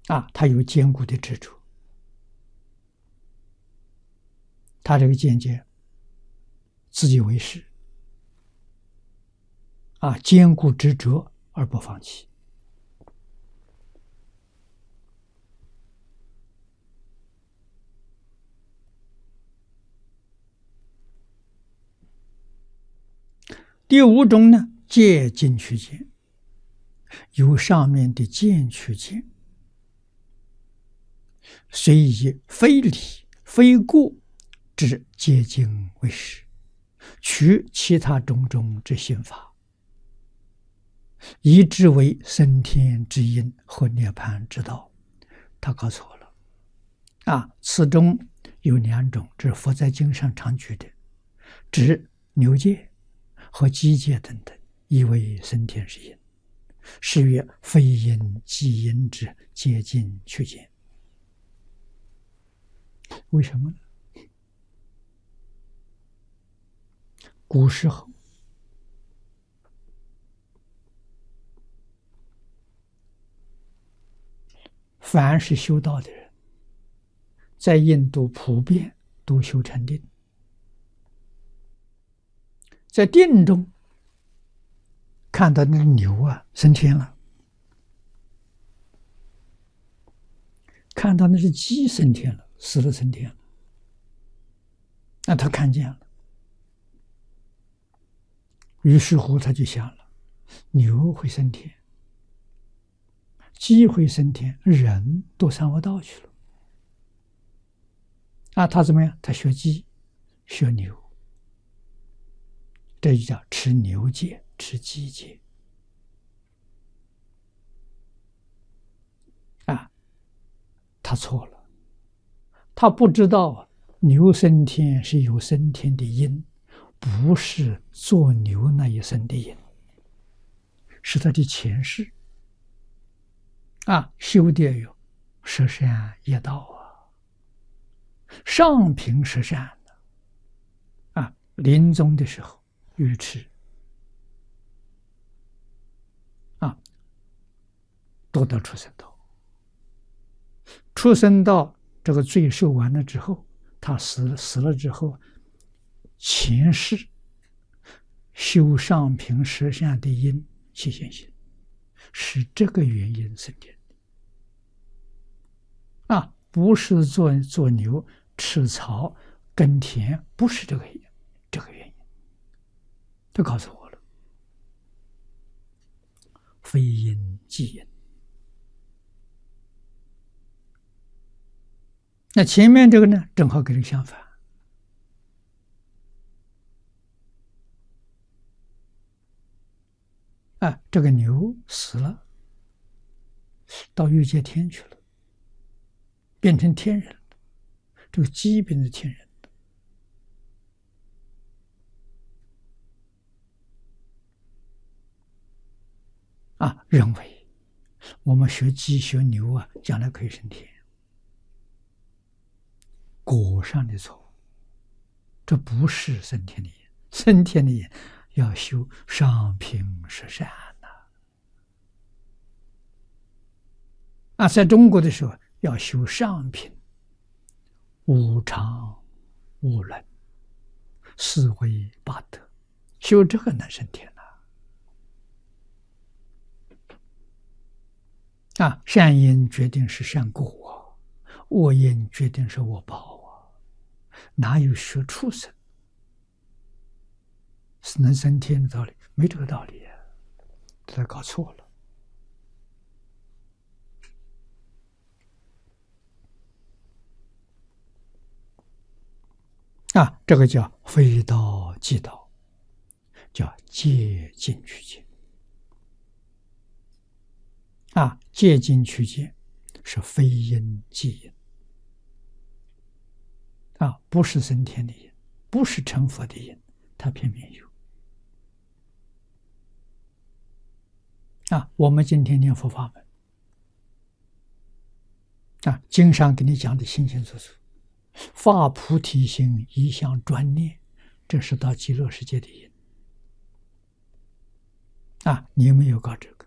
他有坚固的执着，他这个见解自以为是，坚固执着而不放弃。第五种呢，戒禁取见，由上面的见取见，虽以非理非过之戒禁为实，取其他种种之心法，以之为升天之因和涅槃之道。他搞错了此中有两种，这是佛在经上常举的，指牛戒和鸡戒等等，以为升天之因，是曰非因即因之戒禁取见。为什么呢？古时候凡是修道的人，在印度普遍都修成定，在定中看到那个牛升天了，看到那是鸡升天了，死了升天了，他看见了，于是乎他就想了，牛会升天，鸡会升天，人都上我道去了。他怎么样？他学鸡，学牛，这就叫持牛戒，持鸡戒。他错了，他不知道牛升天是有升天的因，不是做牛那一生的因，是他的前世修的有十善业道上品十善临终的时候愚痴堕到畜生道，畜生道这个罪受完了之后，他死了之后，前世修上品十善的因起现行，是这个原因升天的不是做牛吃草耕田，不是这个原因。他告诉我了，非因即因。那前面这个呢，正好跟这个相反。这个牛死了，到欲界天去了，变成天人了，这个鸡变成天人认为我们学鸡学牛将来可以升天，果上的错误，这不是升天的因，升天的因要修上品十善在中国的时候要修上品无常无伦四维八德，修这个能升天善因决定是善果恶因决定是恶报哪有学畜生是能升天的道理？没这个道理他搞错了这个叫非道即道，叫戒禁取见戒禁取见是非因即因不是升天的因，不是成佛的因，他偏偏有我们今天念佛法门经上给你讲的清清楚楚，发菩提心一向专念，这是到极乐世界的因你有没有搞这个？